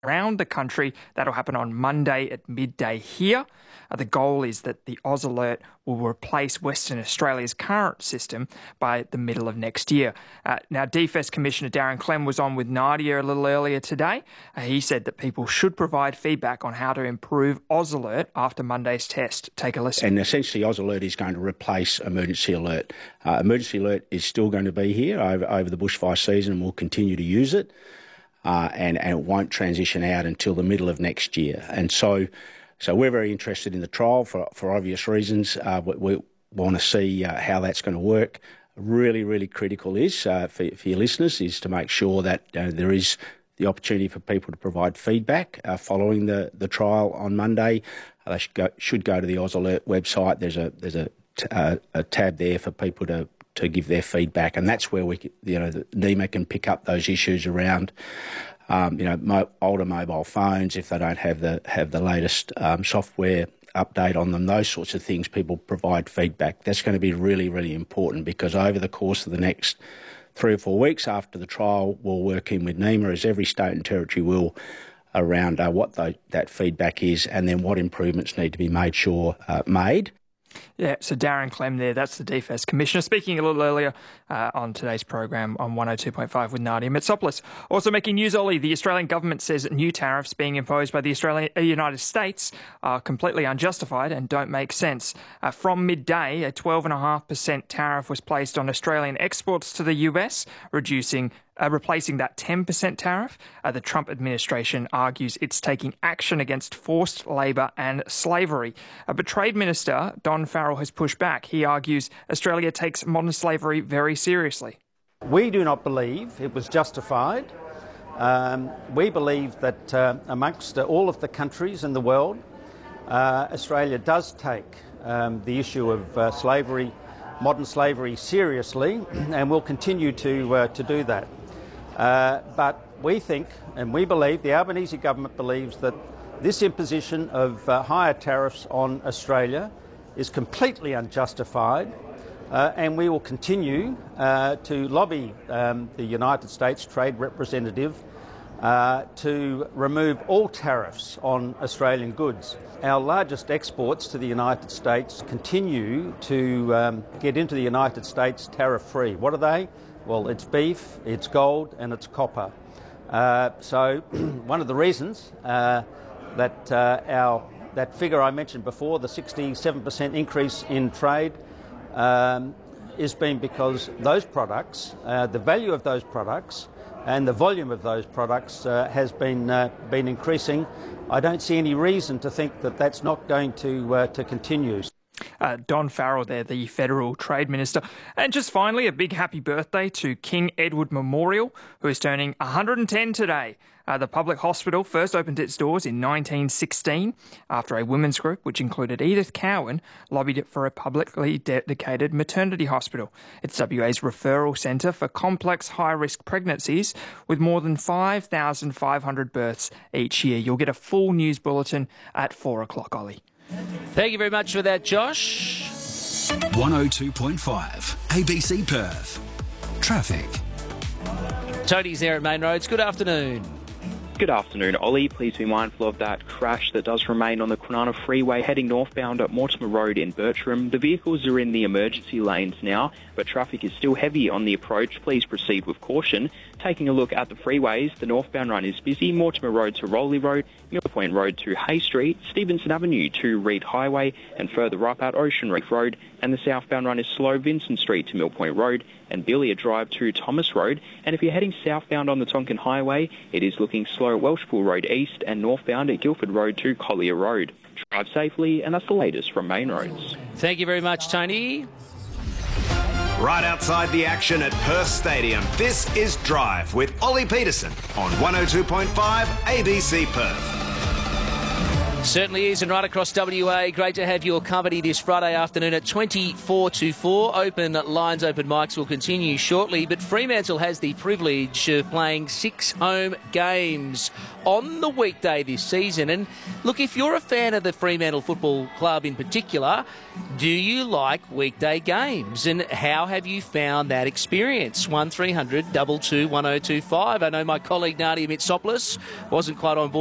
around the country. That'll happen on Monday at midday here. The goal is that the Oz Alert will replace Western Australia's current system by the middle of next year. Now, DFES Commissioner Darren Clem was on with Nadia a little earlier today. He said that people should provide feedback on how to improve Oz Alert after Monday's test. Take a listen. And essentially, Oz Alert is going to replace Emergency Alert. Emergency Alert is still going to be here over the bushfire season, and we'll continue to use it. And it won't transition out until the middle of next year. And so we're very interested in the trial for obvious reasons. We want to see how that's going to work. Really, really critical is, for your listeners, is to make sure that there is the opportunity for people to provide feedback following the trial on Monday. They should go to the Oz Alert website. There's a tab there for people to give their feedback, and that's where the NEMA can pick up those issues around older mobile phones if they don't have the latest software update on them, those sorts of things. People provide feedback. That's going to be really, really important, because over the course of the next 3 or 4 weeks after the trial, we'll work in with NEMA, as every state and territory will, around what that feedback is, and then what improvements need to be made. Yeah, so Darren Clem there, that's the DFES Commissioner, speaking a little earlier on today's program on 102.5 with Nadia Metsopoulos. Also making news, Ollie, the Australian government says that new tariffs being imposed by the United States are completely unjustified and don't make sense. From midday, a 12.5% tariff was placed on Australian exports to the US, replacing that 10% tariff. The Trump administration argues it's taking action against forced labour and slavery. But Trade Minister Don Farrell has pushed back. He argues Australia takes modern slavery very seriously. We do not believe it was justified. We believe that amongst all of the countries in the world, Australia does take the issue of slavery, modern slavery, seriously, and will continue to do that. But we think, and we believe, the Albanese government believes, that this imposition of higher tariffs on Australia is completely unjustified, and we will continue to lobby the United States Trade Representative to remove all tariffs on Australian goods. Our largest exports to the United States continue to get into the United States tariff-free. What are they? Well, it's beef, it's gold, and it's copper. So one of the reasons that that figure I mentioned before, the 67% increase in trade, is been because those products, the value of those products and the volume of those products has been increasing. I don't see any reason to think that that's not going to continue. Don Farrell there, the Federal Trade Minister. And just finally, a big happy birthday to King Edward Memorial, who is turning 110 today. The public hospital first opened its doors in 1916 after a women's group, which included Edith Cowan, lobbied for a publicly dedicated maternity hospital. It's WA's referral centre for complex high-risk pregnancies with more than 5,500 births each year. You'll get a full news bulletin at 4 o'clock, Ollie. Thank you very much for that, Josh. 102.5 ABC Perth. Traffic. Tony's there at Main Roads. Good afternoon. Good afternoon, Ollie. Please be mindful of that crash that does remain on the Kwinana Freeway heading northbound at Mortimer Road in Bertram. The vehicles are in the emergency lanes now, but traffic is still heavy on the approach. Please proceed with caution. Taking a look at the freeways, the northbound run is busy. Mortimer Road to Rowley Road, Mill Point Road to Hay Street, Stevenson Avenue to Reed Highway, and further up at Ocean Reef Road. And the southbound run is slow, Vincent Street to Mill Point Road and Billiard Drive to Thomas Road. And if you're heading southbound on the Tonkin Highway, it is looking slow at Welshpool Road East and northbound at Guildford Road to Collier Road. Drive safely, and that's the latest from Main Roads. Thank you very much, Tony. Right outside the action at Perth Stadium, this is Drive with Ollie Peterson on 102.5 ABC Perth. Certainly is, and right across WA, great to have your company this Friday afternoon at 4:24. Lines open mics will continue shortly, but Fremantle has the privilege of playing 6 home games on the weekday this season. And look, if you're a fan of the Fremantle Football Club in particular, do you like weekday games? And how have you found that experience? 1300 222 1025. I know my colleague Nadia Mitsopoulos wasn't quite on board